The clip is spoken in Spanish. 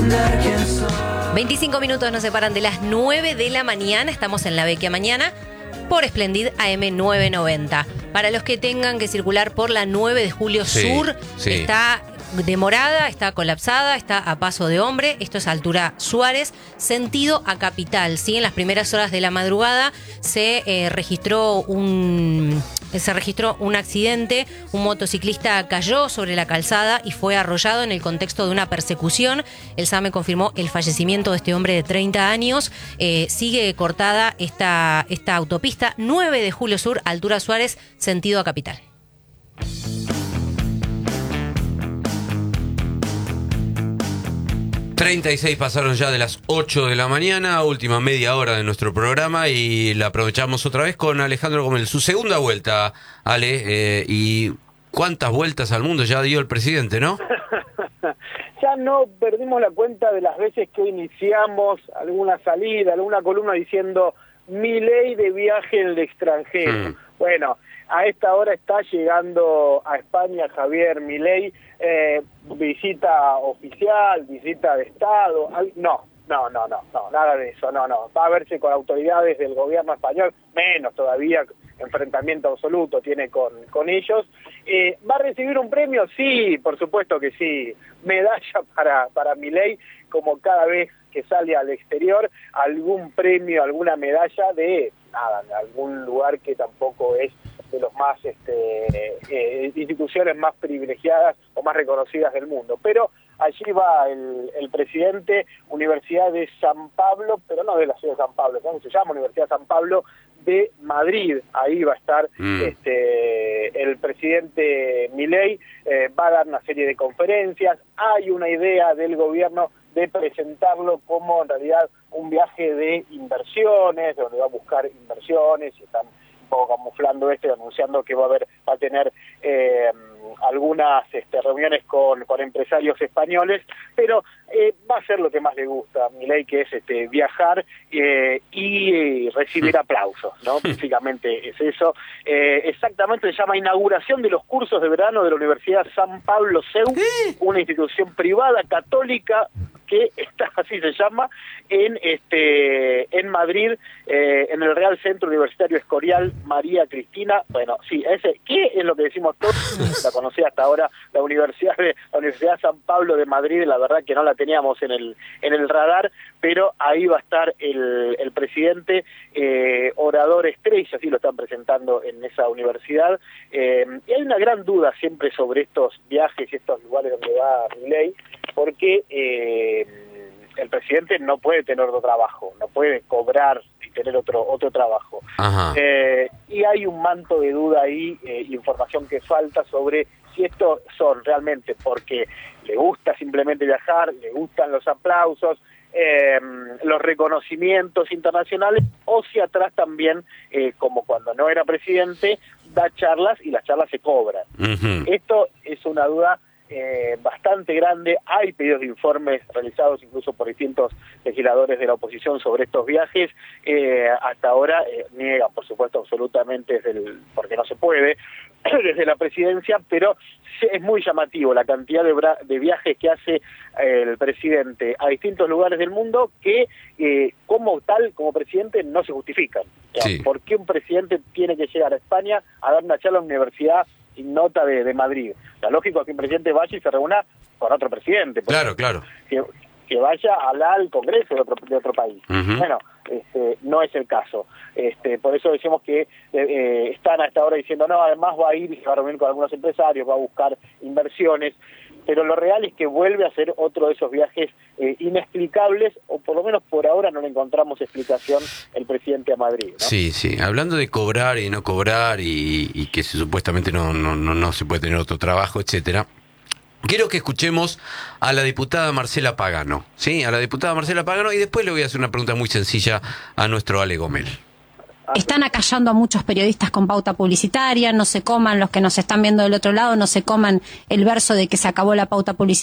25 minutos nos separan de las 9 de la mañana. Estamos en La Vecchia Mañana por Splendid AM 990. Para los que tengan que circular por la 9 de Julio Sur, está demorada, está colapsada, está a paso de hombre. Esto es altura Suárez, sentido a Capital. ¿Sí? En las primeras horas de la madrugada se registró un accidente. Un motociclista cayó sobre la calzada y fue arrollado en el contexto de una persecución. El SAME confirmó el fallecimiento de este hombre de 30 años. Sigue cortada esta autopista 9 de Julio Sur, altura Suárez, sentido a Capital. ...36 pasaron ya de las 8 de la mañana, última media hora de nuestro programa y la aprovechamos otra vez con Alejandro Gomel. Su segunda vuelta, Ale, y cuántas vueltas al mundo ya dio el presidente, ¿no? Ya no perdimos la cuenta de las veces que iniciamos alguna salida, alguna columna diciendo Milei de viaje en el extranjero. Bueno, a esta hora está llegando a España Javier Milei, visita oficial, visita de Estado, no, nada de eso, no, va a verse con autoridades del gobierno español, menos todavía, enfrentamiento absoluto tiene con ellos. ¿Va a recibir un premio? Sí, por supuesto que sí, medalla para Milei, como cada vez que sale al exterior, algún premio, alguna medalla de nada, en algún lugar que tampoco es de los más instituciones más privilegiadas o más reconocidas del mundo. Pero allí va el presidente, Universidad de San Pablo, pero no de la ciudad de San Pablo, ¿cómo se llama? Universidad de San Pablo de Madrid. Ahí va a estar el presidente Milei, va a dar una serie de conferencias. Hay una idea del gobierno de presentarlo como en realidad un viaje de inversiones, donde va a buscar inversiones y están poco camuflando esto y anunciando que va a tener algunas recuniones con empresarios españoles, pero va a ser lo que más le gusta a Milei, que es viajar y recibir aplausos, ¿no? Básicamente es eso. Exactamente se llama inauguración de los cursos de verano de la Universidad San Pablo CEU, una institución privada católica que está, así se llama, en Madrid, en el Real Centro Universitario Escorial María Cristina. Bueno, sí, ¿qué es lo que decimos todos? La conocí hasta ahora, la Universidad San Pablo de Madrid, la verdad que no la teníamos en el radar, pero ahí va a estar el presidente, orador estrella, así lo están presentando en esa universidad. Y hay una gran duda siempre sobre estos viajes y estos lugares donde va Milei, porque el presidente no puede tener otro trabajo, no puede cobrar y tener otro trabajo. Y hay un manto de duda ahí, información que falta sobre si estos son realmente porque le gusta simplemente viajar, le gustan los aplausos, los reconocimientos internacionales, o si atrás también, como cuando no era presidente, da charlas y las charlas se cobran. Esto es una duda bastante grande. Hay pedidos de informes realizados incluso por distintos legisladores de la oposición sobre estos viajes. Hasta ahora niegan, por supuesto, absolutamente porque no se puede desde la presidencia, pero es muy llamativo la cantidad de viajes que hace el presidente a distintos lugares del mundo que como presidente no se justifican. Sí. ¿Por qué un presidente tiene que llegar a España a dar una charla a la Universidad Ignota de Madrid? Lo lógico es que un presidente vaya y se reúna con otro presidente. Claro. Que vaya al Congreso de otro país. Bueno, no es el caso. Por eso decimos que están hasta ahora diciendo, no, además va a ir y se va a reunir con algunos empresarios, va a buscar inversiones, pero lo real es que vuelve a ser otro de esos viajes inexplicables, o por lo menos por ahora no le encontramos explicación el presidente a Madrid, ¿no? Sí, hablando de cobrar y no cobrar y que supuestamente no se puede tener otro trabajo, etcétera. Quiero que escuchemos a la diputada Marcela Pagano, ¿sí? A la diputada Marcela Pagano, y después le voy a hacer una pregunta muy sencilla a nuestro Ale Gomel. Están acallando a muchos periodistas con pauta publicitaria, no se coman, los que nos están viendo del otro lado, no se coman el verso de que se acabó la pauta publicitaria.